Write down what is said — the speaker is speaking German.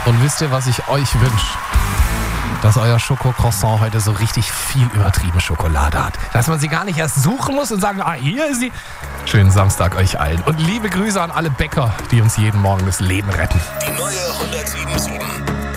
Und wisst ihr, was ich euch wünsche? Dass euer Schokocroissant heute so richtig viel übertrieben Schokolade hat. Dass man sie gar nicht erst suchen muss und sagen, hier ist sie. Schönen Samstag euch allen. Und liebe Grüße an alle Bäcker, die uns jeden Morgen das Leben retten. Die neue 107.7